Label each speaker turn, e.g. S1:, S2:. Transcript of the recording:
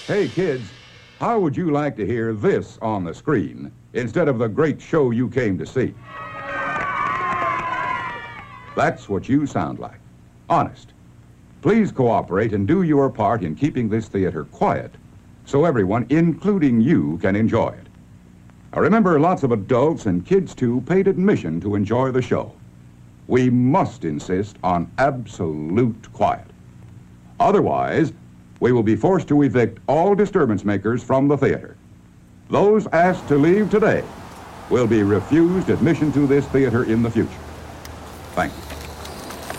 S1: Hey, kids, how would you like to hear this on the screen instead of the great show you came to see? That's what you sound like. Honest. Please cooperate and do your part in keeping this theater quiet so everyone, including you, can enjoy it. Now remember, lots of adults and kids, too, paid admission to enjoy the show. We must insist on absolute quiet. Otherwise, we will be forced to evict all disturbance makers from the theater. Those asked to leave today will be refused admission to this theater in the future. Thank you.